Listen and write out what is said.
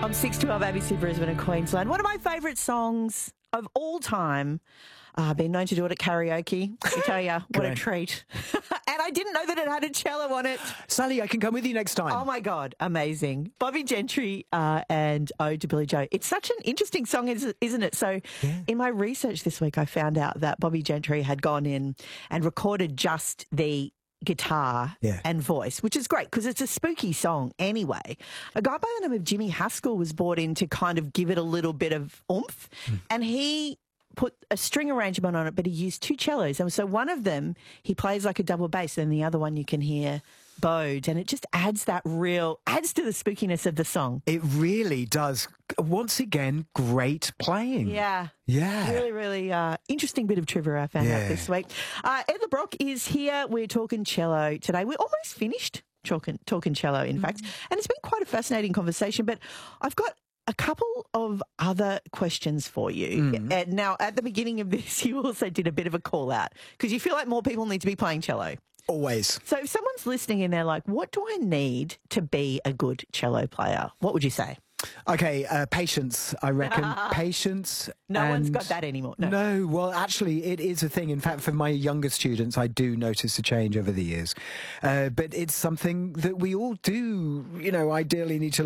On 612 ABC Brisbane and Queensland. One of my favourite songs of all time. I've been known to do it at karaoke. I tell you, what a treat. And I didn't know that it had a cello on it. Sally, I can come with you next time. Oh, my God. Amazing. Bobby Gentry and Ode to Billy Joe. It's such an interesting song, isn't it? So in my research this week, I found out that Bobby Gentry had gone in and recorded just the guitar and voice, which is great because it's a spooky song anyway. A guy by the name of Jimmy Haskell was brought in to kind of give it a little bit of oomph, and he put a string arrangement on it, but he used two cellos. And so one of them, he plays like a double bass, and the other one you can hear bowed, and it just adds to the spookiness of the song. It really does. Once again, great playing. Yeah. Really, really interesting bit of trivia I found out this week. Ed LeBrock is here. We're talking cello today. We're almost finished talking cello, in fact, and it's been quite a fascinating conversation, but I've got a couple of other questions for you. And now, at the beginning of this, you also did a bit of a call out because you feel like more people need to be playing cello. Always. So if someone's listening and they're like, what do I need to be a good cello player? What would you say? Okay, patience, I reckon. Patience. No one's got that anymore. No, well, actually, it is a thing. In fact, for my younger students, I do notice a change over the years. But it's something that we all do, ideally need to